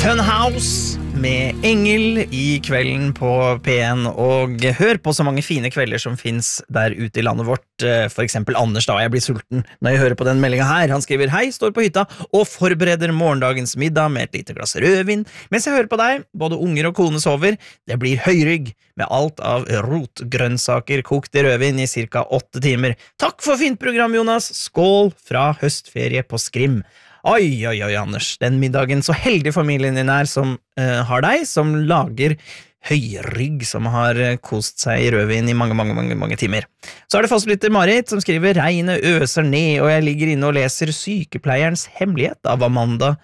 Funhouse med Engel I kvelden på P1 og hør på så mange fine kvelder som finnes der ute I landet vårt. For eksempel Anders da, jeg blir sulten når jeg hører på den meldingen her. Han skriver, hei, står på hytta og forbereder morgendagens middag med et lite glass rødvin. Mens jeg hører på deg, både unger og kone sover, det blir høyrygg med alt av rotgrønnsaker kokt I rødvin I cirka 8 timer. Takk for fint program, Jonas. Skål fra høstferie på Skrim. Oi, Anders, den middagen så heldig familien din som har deg, som lager høyrygg, som har kost seg I rødvin I mange timer. Så det fastlytter Marit, som skriver, regnet øser ned, og jeg ligger inne og leser Sykepleierens hemmelighet av Amanda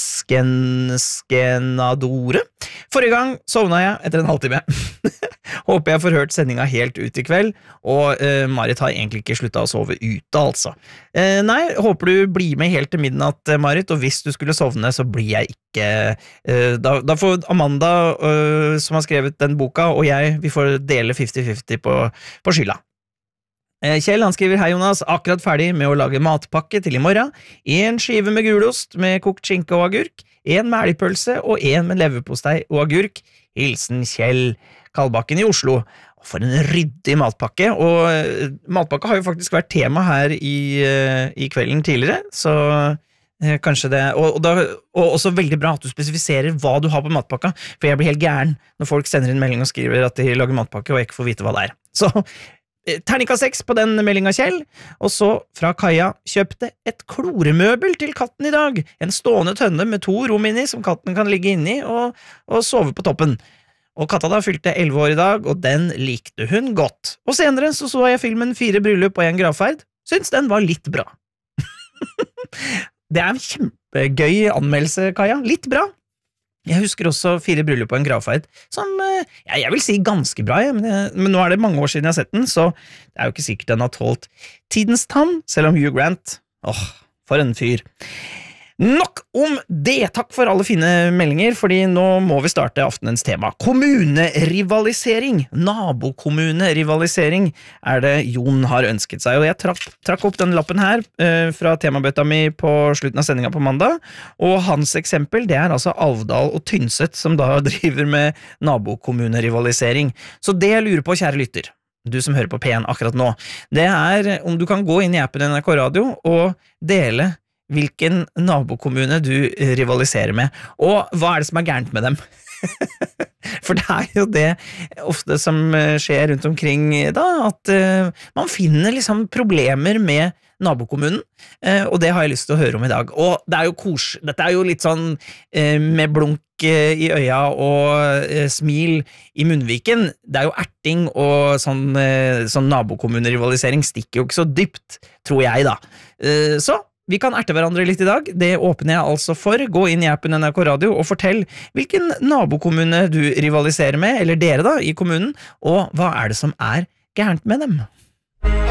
Skenadore. Forrige gang sovna jeg etter en halvtime. Håper jeg får hørt sendinga helt ut I kveld, og Marit har egentlig ikke sluttet å sove ute, altså. Nei, håper du blir med helt til midnatt, Marit, og hvis du skulle sovne, så blir jeg ikke... Da får Amanda, som har skrevet den boka, og jeg, vi får dele 50-50 på skylda. Kjell, han skriver, hei Jonas, akkurat ferdig med å lage matpakke til I morgen, 1 skive med gulost med kokt skinke og agurk, 1 melipølse og 1 med leverpostei og agurk, hilsen Kjell Kallbakken I Oslo. For en ryddig matpakke, og matpakke har jo faktisk vært tema her I kvelden tidligere, så kanskje det, og også veldig bra at du spesifiserer hva du har på matpakka, for jeg blir helt gæren når folk sender inn melding og skriver at de lager matpakke, og jeg ikke får vite hva det Så ternika 6 på den meldingen Kjell, og så fra Kaja kjøpte et kloremøbel til katten I dag, en stående tønne med 2 rom inni som katten kan ligge inni og sove på toppen. Og katta da fylte 11 år I dag, og den likte hun godt. Og senere så jeg filmen 4 bryllup og 1 gravferd, syns den var litt bra. Det en kjempegøy anmeldelse, Kaja, litt bra. Jeg husker også 4 bryllup og 1 gravferd, som jeg vil si ganske bra, men nå det mange år siden jeg har sett den, så det jo ikke sikkert den har tålt tidens tann, selv om Hugh Grant, for en fyr. Nok om det, takk for alle fine meldinger, fordi nå må vi starte aftenens tema. Kommunerivalisering, nabokommunerivalisering det Jon har ønsket seg, og jeg trakk opp den lappen her fra temabøtta mi på slutten av sendinga på mandag, og hans eksempel, det altså Alvdal og Tynset som da driver med nabokommunerivalisering. Så det jeg lurer på, kjære lytter, du som hører på P1 akkurat nå, det om du kan gå inn I appen NRK Radio og dele hvilken nabokommune du rivaliserer med, og hva det som gærent med dem. For det jo det ofte som skjer rundt omkring da, at man finner liksom problemer med nabokommunen, og det har jeg lyst til å høre om I dag. Og det jo dette jo litt sånn med blunk I øya og smil I munnviken. Det jo erting, og sånn nabokommunerivalisering stikker jo ikke så dypt, tror jeg da. Så vi kan erte hverandre litt I dag, det åpner jeg altså for. Gå inn I appen NRK Radio og fortell hvilken nabokommune du rivaliserer med, eller dere da, I kommunen, og hva det som gærent med dem.